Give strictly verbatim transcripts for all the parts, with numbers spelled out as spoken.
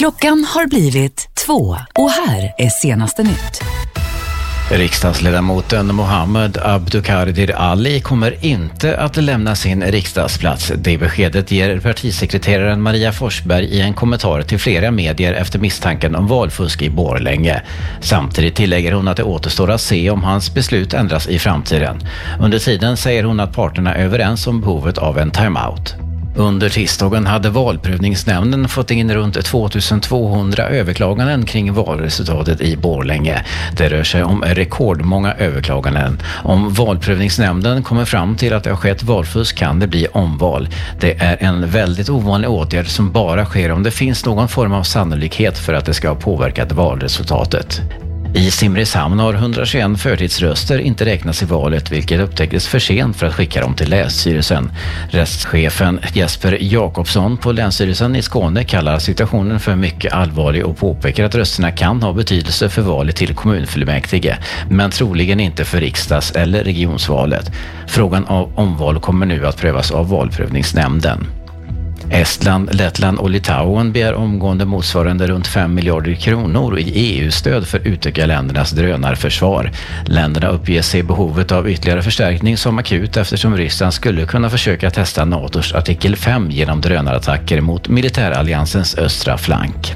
Klockan har blivit två och här är senaste nytt. Riksdagsledamoten Mohammed Abdukadir Ali kommer inte att lämna sin riksdagsplats. Det beskedet ger partisekreteraren Maria Forsberg i en kommentar till flera medier efter misstanken om valfusk i Borlänge. Samtidigt tillägger hon att det återstår att se om hans beslut ändras i framtiden. Under tiden säger hon att parterna är överens om behovet av en timeout. Under tisdagen hade valprövningsnämnden fått in runt tvåtusentvåhundra överklaganden kring valresultatet i Borlänge. Det rör sig om rekordmånga överklaganden. Om valprövningsnämnden kommer fram till att det har skett valfusk kan det bli omval. Det är en väldigt ovanlig åtgärd som bara sker om det finns någon form av sannolikhet för att det ska ha påverkat valresultatet. I Simrishamn har hundratjugoett förtidsröster inte räknats i valet, vilket upptäcktes för sent för att skicka dem till länsstyrelsen. Restchefen Jesper Jakobsson på Länsstyrelsen i Skåne kallar situationen för mycket allvarlig och påpekar att rösterna kan ha betydelse för valet till kommunfullmäktige, men troligen inte för riksdags- eller regionsvalet. Frågan av omval kommer nu att prövas av valprövningsnämnden. Estland, Lettland och Litauen begär omgående motsvarande runt fem miljarder kronor i E U-stöd för utöka ländernas drönarförsvar. Länderna uppger sig behovet av ytterligare förstärkning som akut eftersom Ryssland skulle kunna försöka testa NATOs artikel fem genom drönarattacker mot militäralliansens östra flank.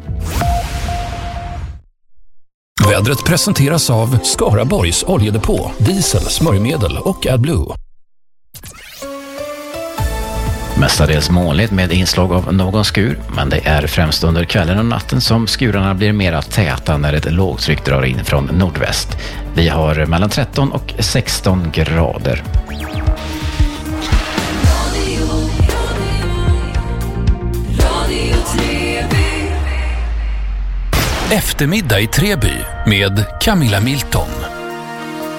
Vädret presenteras av Skaraborgs oljedepå, diesel, smörjmedel och AdBlue. Mestadels molnigt med inslag av någon skur, men det är främst under kvällen och natten som skurarna blir mera täta när ett lågtryck drar in från nordväst. Vi har mellan tretton och sexton grader. Eftermiddag i Treby med Camilla Milton.